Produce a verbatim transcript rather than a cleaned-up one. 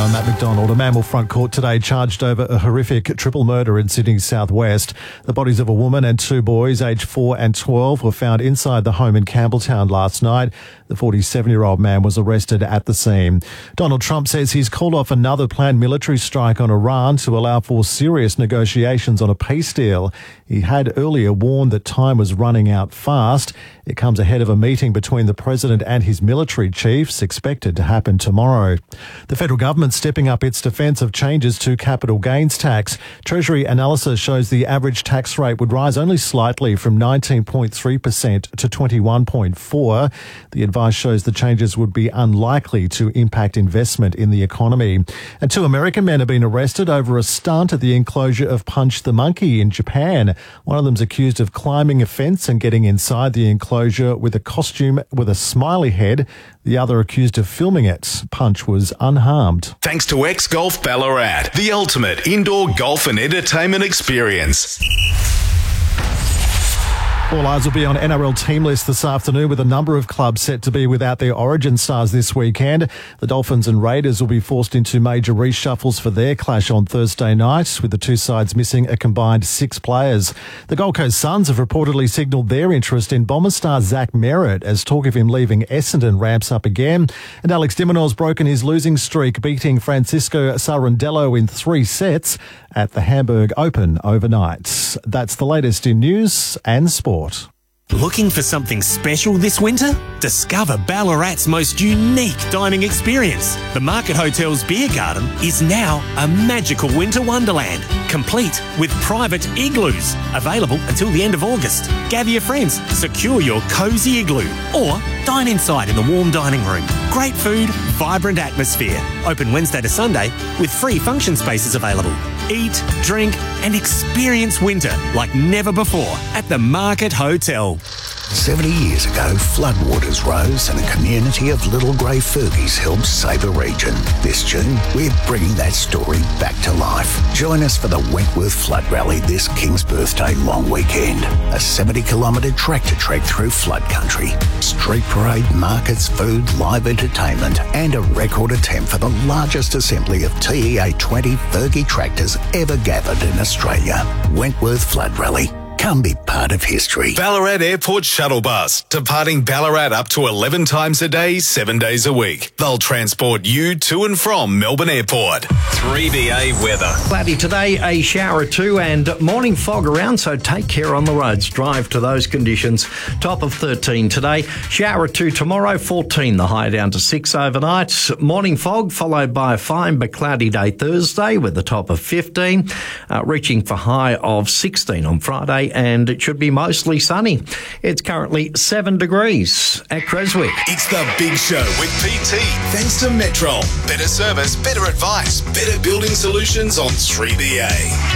I'm Matt McDonald. A man will front court today charged over a horrific triple murder in Sydney's southwest. The bodies of a woman and two boys, aged four and twelve, were found inside the home in Campbelltown last night. The forty-seven-year-old man was arrested at the scene. Donald Trump says he's called off another planned military strike on Iran to allow for serious negotiations on a peace deal. He had earlier warned that time was running out fast. It comes ahead of a meeting between the president and his military chiefs expected to happen tomorrow. The federal government stepping up its defence of changes to capital gains tax. Treasury analysis shows the average tax rate would rise only slightly from nineteen point three percent to twenty-one point four percent. The advice shows the changes would be unlikely to impact investment in the economy. And two American men have been arrested over a stunt at the enclosure of Punch the Monkey in Japan. One of them's accused of climbing a fence and getting inside the enclosure with a costume with a smiley head. The other accused of filming it. Punch was unharmed. Thanks to X Golf Ballarat, the ultimate indoor golf and entertainment experience. All eyes will be on N R L team list this afternoon, with a number of clubs set to be without their origin stars this weekend. The Dolphins and Raiders will be forced into major reshuffles for their clash on Thursday night, with the two sides missing a combined six players. The Gold Coast Suns have reportedly signalled their interest in Bomber star Zach Merritt as talk of him leaving Essendon ramps up again. And Alex de Minaur's broken his losing streak, beating Francisco Sarandello in three sets at the Hamburg Open overnight. That's the latest in news and sport. Looking for something special this winter? Discover Ballarat's most unique dining experience. The Market Hotel's Beer Garden is now a magical winter wonderland, complete with private igloos, available until the end of August. Gather your friends, secure your cosy igloo, or dine inside in the warm dining room. Great food, vibrant atmosphere. Open Wednesday to Sunday with free function spaces available. Eat, drink and experience winter like never before at the Market Hotel. seventy years ago, floodwaters rose and a community of little grey Fergies helped save a region. This June, we're bringing that story back to life. Join us for the Wentworth Flood Rally this King's Birthday long weekend. A seventy kilometre tractor trek through flood country. Street parade, markets, food, live entertainment and a record attempt for the largest assembly of T E A twenty Fergie tractors ever gathered in Australia. Wentworth Flood Rally. Come be part of history. Ballarat Airport Shuttle Bus, departing Ballarat up to eleven times a day, seven days a week. They'll transport you to and from Melbourne Airport. three D A weather. Cloudy today, a shower or two and morning fog around, so take care on the roads. Drive to those conditions. Top of thirteen today, shower or two tomorrow, fourteen the high down to six overnight. Morning fog followed by a fine but cloudy day Thursday with the top of fifteen, uh, reaching for high of sixteen on Friday, and it should be mostly sunny. It's currently seven degrees at Creswick. It's the Big Show with P T. Thanks to Metro. Better service, better advice, better building solutions on three D A.